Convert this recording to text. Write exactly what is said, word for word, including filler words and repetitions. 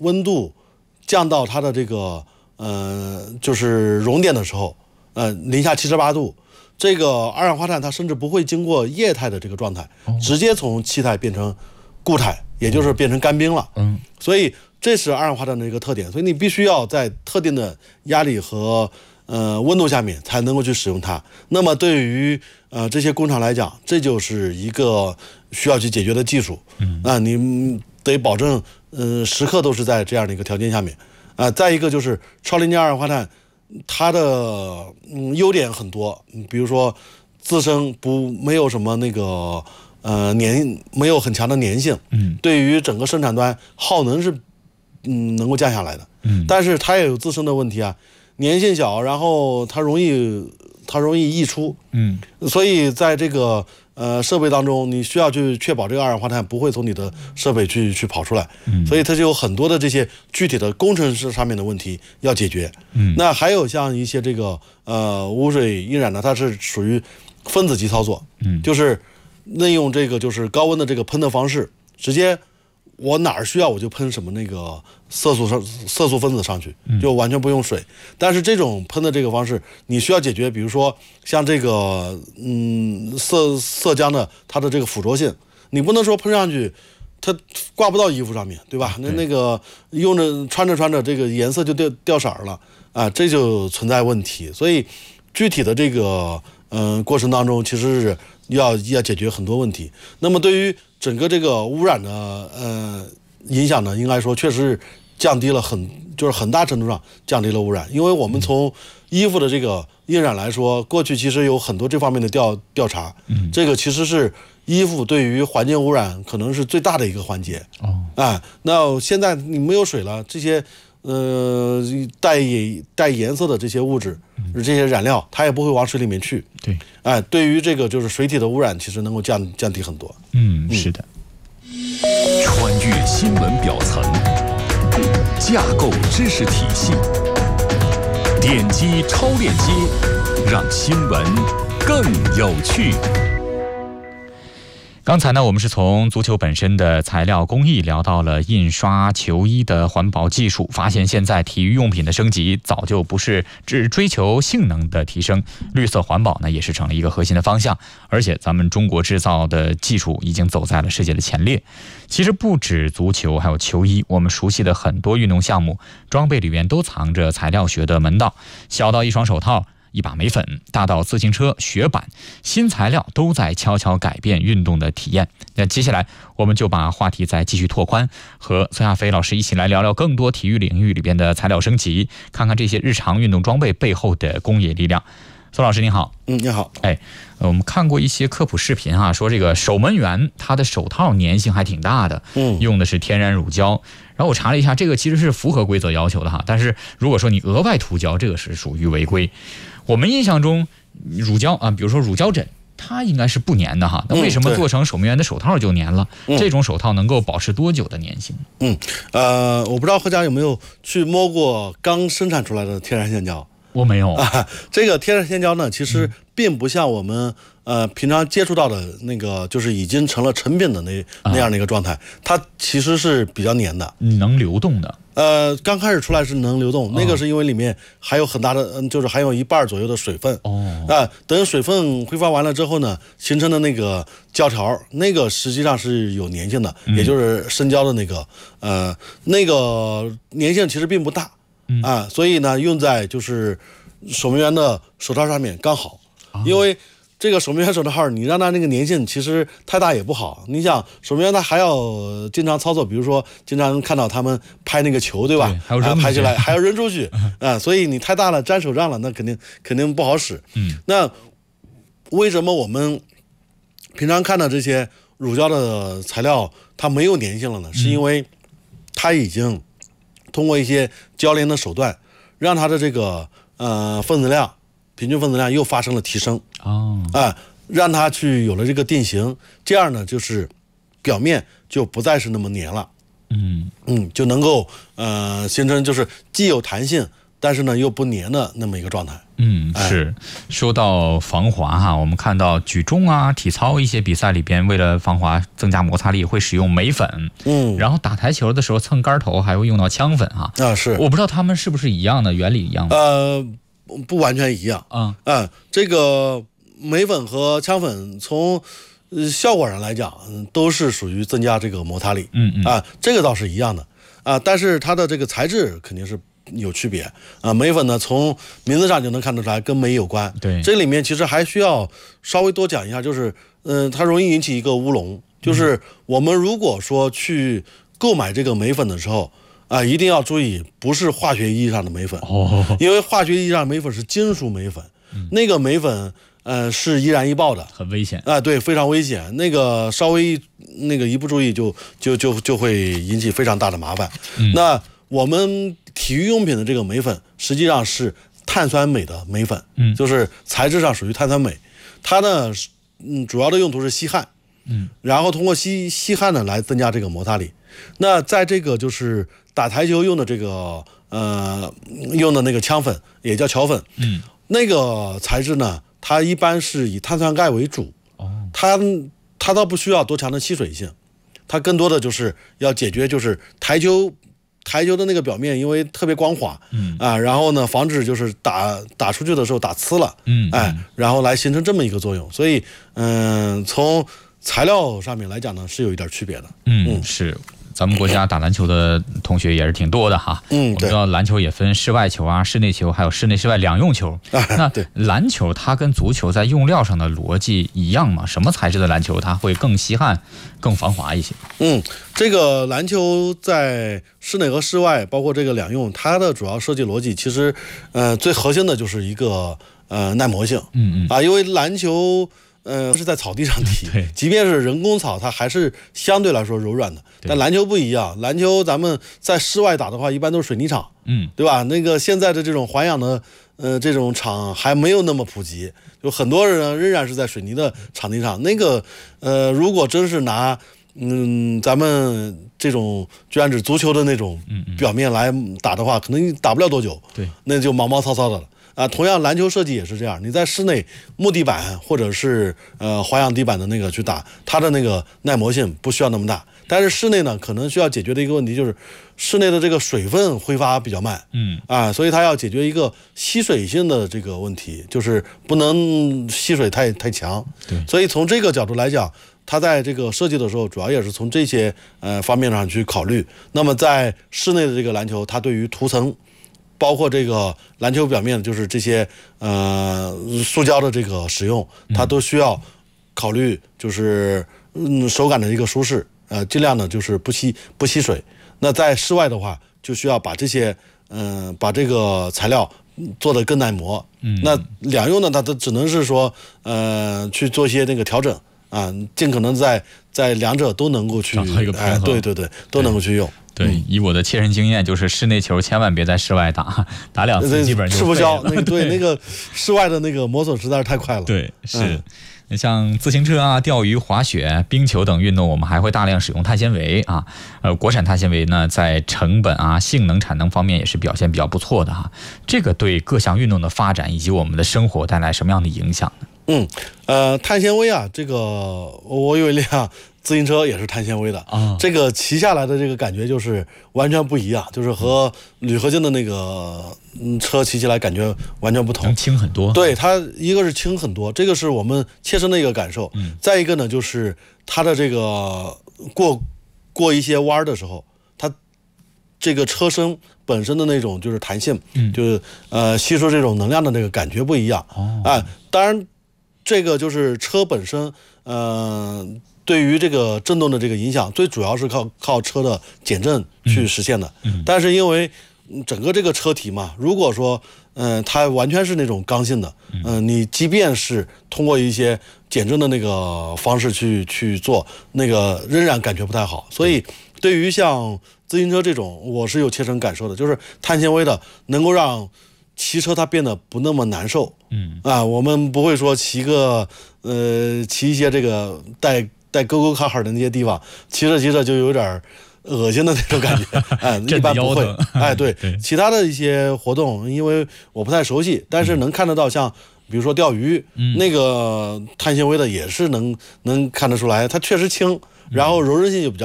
温度降到它的这个呃就是熔点的时候，呃零下七十八度，这个二氧化碳它甚至不会经过液态的这个状态，直接从气态变成固态，也就是变成干冰了。嗯，所以这是二氧化碳的一个特点，所以你必须要在特定的压力和呃温度下面才能够去使用它。那么对于呃这些工厂来讲，这就是一个需要去解决的技术。嗯，啊，你得保证呃时刻都是在这样的一个条件下面。啊、呃，再一个就是超临界二氧化碳，它的嗯优点很多，比如说自身不没有什么那个呃粘，没有很强的粘性。嗯，对于整个生产端耗能是嗯能够降下来的。嗯，但是它也有自身的问题啊，粘性小，然后它容易它容易溢出。嗯，所以在这个呃设备当中，你需要去确保这个二氧化碳不会从你的设备去去跑出来。嗯，所以它就有很多的这些具体的工程师上面的问题要解决。嗯，那还有像一些这个呃污水印染呢，它是属于分子级操作。嗯，就是利用这个就是高温的这个喷的方式，直接我哪儿需要我就喷什么那个色素上色素分子上去，就完全不用水。但是这种喷的这个方式，你需要解决，比如说像这个嗯色色浆的它的这个附着性，你不能说喷上去它挂不到衣服上面，对吧？那那个用着穿着穿着这个颜色就掉掉色了啊，这就存在问题。所以具体的这个嗯、呃、过程当中，其实是要要解决很多问题。那么对于整个这个污染的呃影响呢，应该说确实是降低了很，就是很大程度上降低了污染。因为我们从衣服的这个印染来说，过去其实有很多这方面的调调查，嗯，这个其实是衣服对于环境污染可能是最大的一个环节。哦，啊，那现在你没有水了，这些呃带带颜色的这些物质，这些染料，它也不会往水里面去。 对， 哎，对于这个就是水体的污染，其实能够降降低很多。 嗯，是的。 穿越新闻表层，架构知识体系，点击超链接，让新闻更有趣。 刚才呢，我们是从足球本身的材料工艺聊到了印刷球衣的环保技术，发现现在体育用品的升级早就不是只追求性能的提升，绿色环保呢也是成了一个核心的方向，而且咱们中国制造的技术已经走在了世界的前列。其实不止足球，还有球衣，我们熟悉的很多运动项目装备里面都藏着材料学的门道，小到一双手套，一把眉粉，大到自行车、雪板，新材料都在悄悄改变运动的体验。那接下来我们就把话题再继续拓宽，和孙亚飞老师一起来聊聊更多体育领域里边的材料升级，看看这些日常运动装备背后的工业力量。孙老师您好。 嗯，你好。 哎，我们看过一些科普视频啊，说这个守门员他的手套粘性还挺大的，嗯，用的是天然乳胶。然后我查了一下，这个其实是符合规则要求的哈，但是如果说你额外涂胶，这个是属于违规。我们印象中乳胶啊，比如说乳胶枕，它应该是不粘的哈，那为什么做成守门员的手套就粘了？嗯、这种手套能够保持多久的粘性？ 嗯，呃，我不知道何家有没有去摸过刚生产出来的天然橡胶。 我没有啊，这个天然橡胶呢，其实并不像我们呃平常接触到的那个，就是已经成了成品的那那样的一个状态，它其实是比较粘的， 能流动的。 呃，刚开始出来是能流动，那个是因为里面还有很大的，嗯，就是含有一半左右的水分。哦，啊，等水分挥发完了之后呢，形成的那个胶条，那个实际上是有粘性的，嗯、也就是生胶的那个，呃，那个粘性其实并不大。啊，所以呢，用在就是守门员的手套上面刚好，因为这个守门员手套你让它那个粘性其实太大也不好。你想守门员他还要经常操作，比如说经常看到他们拍那个球，对吧？ 对，还有扔、 啊、拍起来还要扔出去啊，所以你太大了粘手上了，那肯定肯定不好使。嗯，那为什么我们平常看到这些乳胶的材料它没有粘性了呢？是因为它已经通过一些交联的手段，让它的这个呃分子量、平均分子量又发生了提升。哦，啊、呃，让它去有了这个定型，这样呢，就是表面就不再是那么粘了。嗯嗯，就能够呃形成就是既有弹性， 但是呢又不粘的那么一个状态。 嗯，是。说到防滑哈，我们看到举重啊、体操一些比赛里边，为了防滑、增加摩擦力，会使用镁粉。 嗯， 然后打台球的时候蹭杆头还会用到枪粉啊。 啊，是。 我不知道他们是不是一样的原理一样吗？ 呃，不完全一样。 啊、 嗯，啊，这个镁粉和枪粉从呃效果上来讲，嗯，都是属于增加这个摩擦力。 嗯嗯。 啊，这个倒是一样的啊，但是它的这个材质肯定是有区别啊。镁粉呢，从名字上就能看得出来跟镁有关。 对， 这里面其实还需要稍微多讲一下，就是嗯、呃，它容易引起一个乌龙，就是我们如果说去购买这个镁粉的时候啊，一定要注意，不是化学意义上的镁粉哦， 因为化学意义上的镁粉是金属镁粉，嗯、那个镁粉呃是易燃易爆的， 很危险啊，对，非常危险。那个稍微那个一不注意就就就就会引起非常大的麻烦。嗯、那我们体育用品的这个镁粉实际上是碳酸镁的镁粉，嗯，就是材质上属于碳酸镁，它呢，嗯，主要的用途是吸汗，嗯，然后通过吸吸汗呢来增加这个摩擦力。那在这个就是打台球用的这个呃用的那个枪粉，也叫桥粉，嗯，那个材质呢，它一般是以碳酸钙为主，哦，它它倒不需要多强的吸水性，它更多的就是要解决就是台球。台球的那个表面因为特别光滑，嗯啊，然后呢，防止就是打打出去的时候打呲了，嗯，哎，然后来形成这么一个作用。所以，嗯、呃，从材料上面来讲呢，是有一点区别的。 嗯，嗯是。咱们国家打篮球的同学也是挺多的哈。 嗯， 我们知道篮球也分室外球啊、室内球，还有室内室外两用球。 啊、 那对篮球它跟足球在用料上的逻辑一样吗？什么材质的篮球它会更吸汗、更防滑一些？ 嗯，这个篮球在室内和室外，包括这个两用，它的主要设计逻辑其实，呃，最核心的就是一个呃耐磨性。嗯嗯啊，因为篮球。呃，是在草地上踢，即便是人工草，它还是相对来说柔软的。但篮球不一样，篮球咱们在室外打的话，一般都是水泥场，嗯，对吧？那个现在的这种环氧的，呃，这种场还没有那么普及，就很多人仍然是在水泥的场地上。那个，呃，如果真是拿，嗯，咱们这种居然指足球的那种表面来打的话，可能打不了多久，对，那就毛毛糙糙的了。啊，同样篮球设计也是这样，你在室内木地板或者是呃环氧地板的那个去打，它的那个耐磨性不需要那么大。但是室内呢，可能需要解决的一个问题就是室内的这个水分挥发比较慢，嗯啊，所以它要解决一个吸水性的这个问题，就是不能吸水太太强。对，所以从这个角度来讲，它在这个设计的时候，主要也是从这些呃方面上去考虑。那么在室内的这个篮球，它对于涂层。包括这个篮球表面，就是这些呃塑胶的这个使用，它都需要考虑，就是嗯手感的一个舒适，呃尽量呢就是不吸不吸水。那在室外的话，就需要把这些嗯、呃、把这个材料做得更耐磨。嗯，那两用呢，它都只能是说呃去做一些那个调整啊，尽可能在在两者都能够去找到一个平衡， 哎，对对对，都能够去用。 对，以我的切身经验，就是室内球千万别在室外打，打两次基本上就吃不消。那个对那个室外的那个磨损实在是太快了。 对，是。嗯、像自行车啊、钓鱼、滑雪、冰球等运动，我们还会大量使用碳纤维啊。呃，国产碳纤维呢，在成本啊、性能、产能方面也是表现比较不错的哈。这个对各项运动的发展以及我们的生活带来什么样的影响呢？ 嗯，呃，碳纤维啊，这个我有一辆自行车也是碳纤维的啊，这个骑下来的这个感觉就是完全不一样，就是和铝合金的那个嗯车骑起来感觉完全不同， 能轻很多。 对，它一个是轻很多，这个是我们切身的一个感受。嗯，再一个呢，就是它的这个过过一些弯的时候，它这个车身本身的那种就是弹性，嗯，就是呃吸收这种能量的那个感觉不一样。哦，啊，当然。这个就是车本身，呃，对于这个震动的这个影响，最主要是靠靠车的减震去实现的。嗯，但是因为整个这个车体嘛，如果说，嗯、呃，它完全是那种刚性的，嗯、呃，你即便是通过一些减震的那个方式去去做，那个仍然感觉不太好。所以，对于像自行车这种，我是有切身感受的，就是碳纤维的能够让骑车它变得不那么难受，嗯啊，我们不会说骑个呃骑一些这个带带沟沟坎坎的那些地方，骑着骑着就有点恶心的那种感觉，哎，一般不会。哎，对， 对其他的一些活动，因为我不太熟悉，但是能看得到像。比如说钓鱼， 嗯、 那个碳纤维的也是能能看得出来，它确实轻，然后柔韧性就比较。